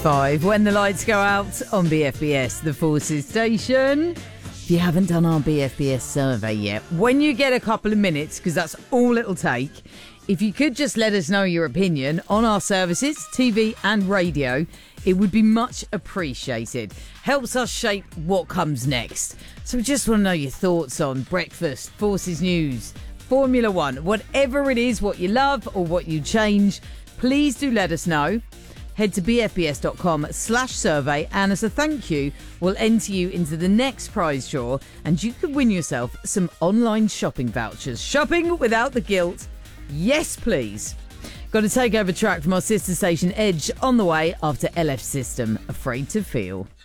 5 when the lights go out on BFBS, the Forces station. If you haven't done our BFBS survey yet, when you get a couple of minutes, because that's all it'll take, if you could just let us know your opinion on our services, TV and radio, it would be much appreciated. Helps us shape what comes next. So we just want to know your thoughts on breakfast, Forces News, Formula One, whatever it is, what you love or what you change, please do let us know. Head to bfbs.com/survey, and as a thank you, we'll enter you into the next prize draw and you could win yourself some online shopping vouchers. Shopping without the guilt. Yes, please. Got a takeover track from our sister station Edge on the way after LF System, Afraid to Feel.